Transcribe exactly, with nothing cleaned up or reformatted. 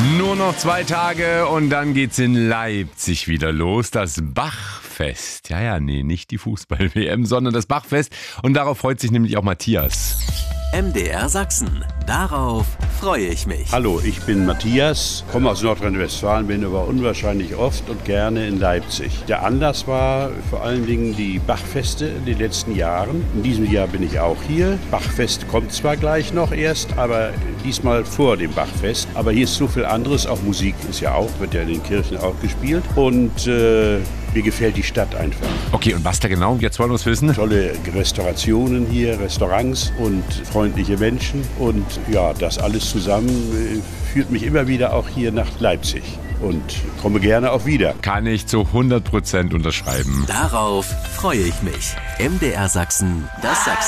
Nur noch zwei Tage und dann geht's in Leipzig wieder los. Das Bachfest. Ja, ja, nee, nicht die Fußball-W M, sondern das Bachfest. Und darauf freut sich nämlich auch Matthias. M D R Sachsen. Darauf freue ich mich. Hallo, ich bin Matthias, komme aus Nordrhein-Westfalen, bin aber unwahrscheinlich oft und gerne in Leipzig. Der Anlass war vor allen Dingen die Bachfeste in den letzten Jahren. In diesem Jahr bin ich auch hier. Bachfest kommt zwar gleich noch erst, aber diesmal vor dem Bachfest. Aber hier ist so viel anderes, auch Musik ist ja auch, wird ja in den Kirchen auch gespielt. Und äh, mir gefällt die Stadt einfach. Okay, und was da genau? Jetzt wollen wir es wissen. Tolle Restaurationen hier, Restaurants und freundliche Menschen. Und ja, das alles zusammen äh, führt mich immer wieder auch hier nach Leipzig. Und komme gerne auch wieder. Kann ich zu hundert Prozent unterschreiben. Darauf freue ich mich. M D R Sachsen, das Sachsen.